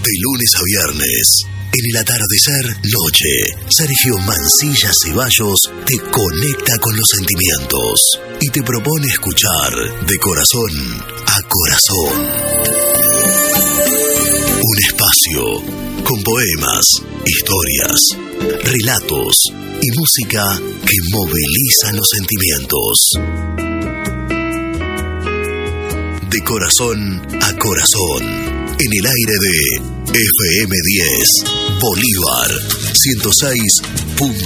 De lunes a viernes, en el atardecer noche, Sergio Mancilla Ceballos te conecta con los sentimientos y te propone escuchar de corazón a corazón. Un espacio con poemas, historias, relatos y música que movilizan los sentimientos. De corazón a corazón, en el aire de FM 10, Bolívar 106.